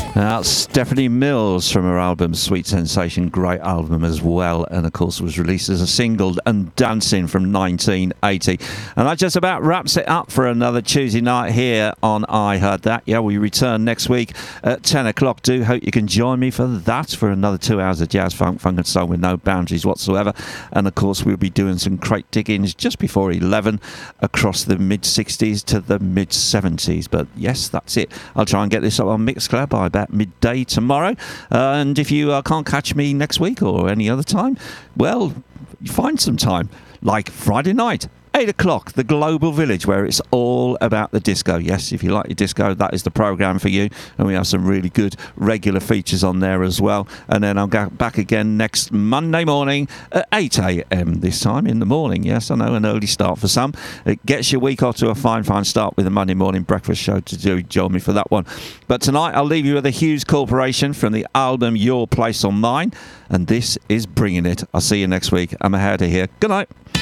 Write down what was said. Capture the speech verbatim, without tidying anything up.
That's Stephanie Mills from her album Sweet Sensation, great album as well, and of course was released as a single, and Dancing from nineteen eighty. And that just about wraps it up for another Tuesday night here on I Heard That. Yeah, we return next week at ten o'clock. Do hope you can join me for that, for another two hours of jazz, funk, funk and soul with no boundaries whatsoever. And of course we'll be doing some crate diggings just before eleven across the mid sixties to the mid seventies. But yes, that's it. I'll try and get this up on Mixcloud by about midday tomorrow, uh, and if you uh, can't catch me next week or any other time, well, find some time like Friday night, eight o'clock, the Global Village, where it's all about the disco. Yes, if you like your disco, that is the programme for you, and we have some really good regular features on there as well. And then I'll go back again next Monday morning at eight a.m. this time in the morning. Yes, I know, an early start for some. It gets your week off to a fine, fine start with a Monday morning breakfast show to do. Join me for that one. But tonight I'll leave you with the Hughes Corporation from the album Your Place on Mine, and this is Bringing It. I'll see you next week. I'm Ahada here. Good night.